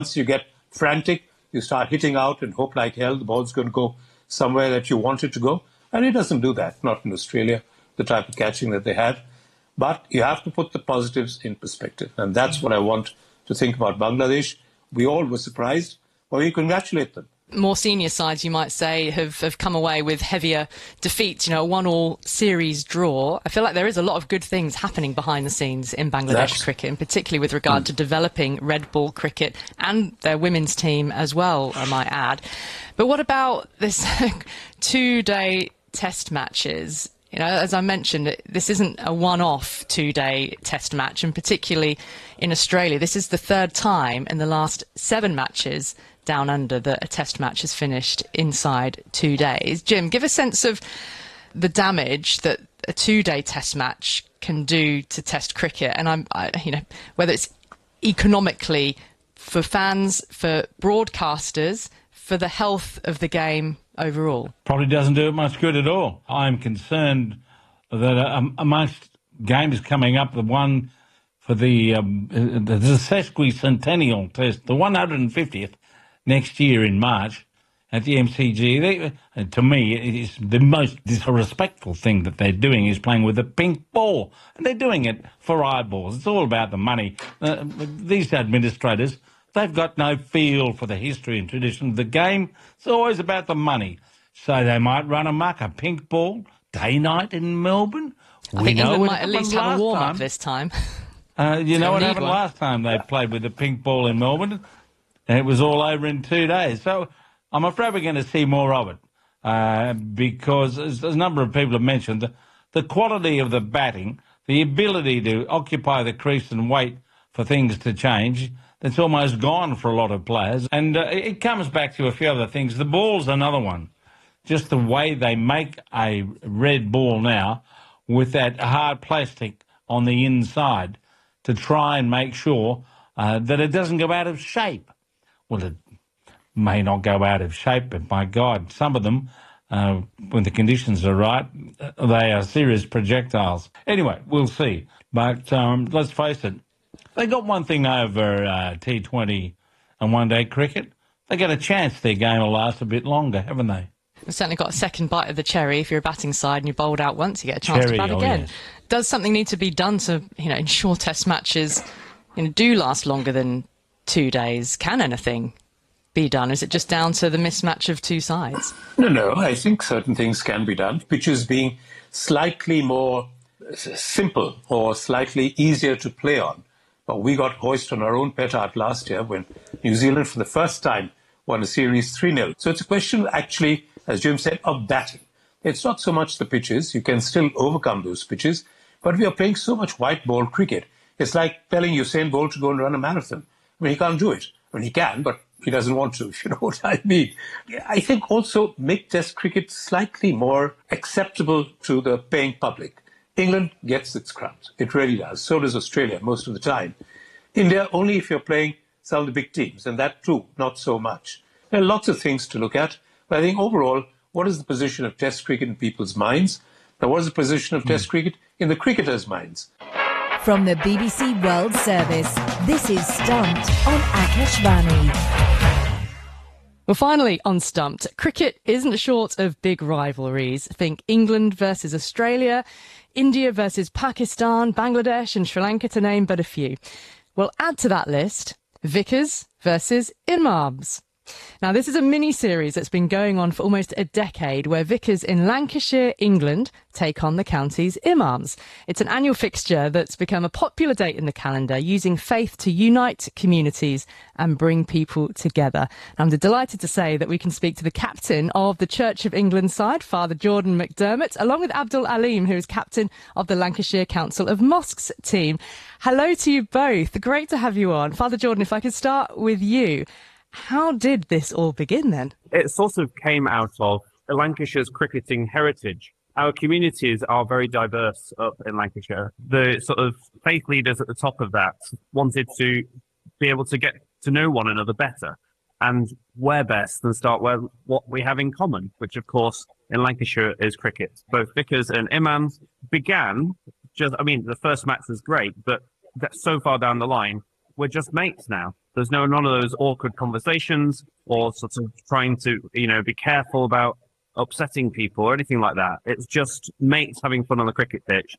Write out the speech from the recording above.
you get frantic, you start hitting out and hope like hell the ball's going to go somewhere that you want it to go. And it doesn't do that, not in Australia, the type of catching that they have. But you have to put the positives in perspective. And that's what I want to think about Bangladesh. We all were surprised, but we congratulate them. More senior sides, you might say, have come away with heavier defeats, a 1-1 series draw. I feel like there is a lot of good things happening behind the scenes in Bangladesh cricket, and particularly with regard to developing red ball cricket and their women's team as well, I might add. But what about this 2-day test matches? As I mentioned, this isn't a one-off 2-day test match, and particularly in Australia, this is the third time in the last 7 matches down under that a test match has finished inside 2 days. Jim, give a sense of the damage that a 2-day test match can do to test cricket, and whether it's economically for fans, for broadcasters, for the health of the game overall. Probably doesn't do it much good at all. I'm concerned that amongst games coming up, the one for the sesquicentennial test, the 150th, next year in March at the MCG, to me, it is the most disrespectful thing that they're doing is playing with a pink ball. And they're doing it for eyeballs. It's all about the money. These administrators, they've got no feel for the history and tradition of the game. It's always about the money. So they might run amok, a pink ball, day-night in Melbourne. I think England might at least have a warm-up this time. What happened last time they played with a pink ball in Melbourne? And it was all over in 2 days. So I'm afraid we're going to see more of it because, as a number of people have mentioned, the quality of the batting, the ability to occupy the crease and wait for things to change, that's almost gone for a lot of players. And it comes back to a few other things. The ball's another one. Just the way they make a red ball now with that hard plastic on the inside to try and make sure that it doesn't go out of shape. Well, it may not go out of shape, but my God, some of them, when the conditions are right, they are serious projectiles. Anyway, we'll see. But let's face it, they got one thing over T20 and one-day cricket. They got a chance their game will last a bit longer, haven't they? We've certainly got a second bite of the cherry. If you're a batting side and you're bowled out once, you get a chance to bat again. Yes. Does something need to be done to, ensure test matches, do last longer than 2 days? Can anything be done? Is it just down to the mismatch of two sides? No. I think certain things can be done. Pitches being slightly more simple or slightly easier to play on. But we got hoist on our own petard last year when New Zealand, for the first time, won a series 3-0. So it's a question, actually, as Jim said, of batting. It's not so much the pitches. You can still overcome those pitches. But we are playing so much white ball cricket. It's like telling Usain Bolt to go and run a marathon. I mean, he can't do it. I mean, he can, but he doesn't want to, if you know what I mean. I think also make Test cricket slightly more acceptable to the paying public. England gets its crowds. It really does. So does Australia most of the time. India, only if you're playing some of the big teams, and that too, not so much. There are lots of things to look at, but I think overall, what is the position of Test cricket in people's minds? Now, what is the position of Test cricket in the cricketers' minds? From the BBC World Service, this is Stumped on Akashvani. Well, finally, on Stumped, cricket isn't short of big rivalries. Think England versus Australia, India versus Pakistan, Bangladesh and Sri Lanka, to name but a few. Well, add to that list Vickers versus Imams. Now, this is a mini-series that's been going on for almost a decade, where Vickers in Lancashire, England, take on the county's Imams. It's an annual fixture that's become a popular date in the calendar, using faith to unite communities and bring people together. And I'm delighted to say that we can speak to the captain of the Church of England side, Father Jordan McDermott, along with Abdul Aleem, who is captain of the Lancashire Council of Mosques team. Hello to you both. Great to have you on. Father Jordan, if I could start with you. How did this all begin then? It sort of came out of Lancashire's cricketing heritage. Our communities are very diverse up in Lancashire. The sort of faith leaders at the top of that wanted to be able to get to know one another better. And where best than start where what we have in common, which of course in Lancashire is cricket. Both Vickers and Imams began the first match was great, but so far down the line, we're just mates now. There's none of those awkward conversations or sort of trying to, be careful about upsetting people or anything like that. It's just mates having fun on the cricket pitch.